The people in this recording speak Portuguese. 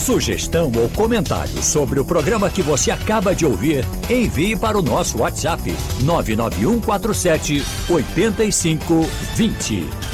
Sugestão ou comentário sobre o programa que você acaba de ouvir, envie para o nosso WhatsApp 99147 8520.